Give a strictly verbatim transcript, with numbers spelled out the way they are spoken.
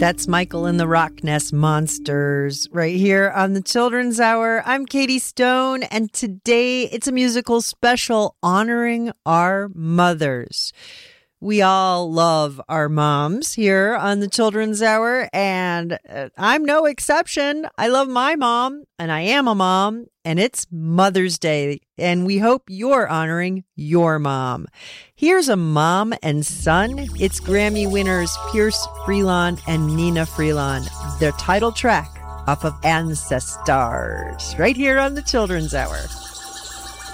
That's Michael and the Rock Nest Monsters right here on the Children's Hour. I'm Katie Stone, and today it's a musical special honoring our mothers. We all love our moms here on the Children's Hour, and I'm no exception. I love my mom, and I am a mom, and it's Mother's Day, and we hope you're honoring your mom. Here's a mom and son. It's Grammy winners Pierce Freelon and Nina Freelon, their title track off of Ancestors, right here on the Children's Hour.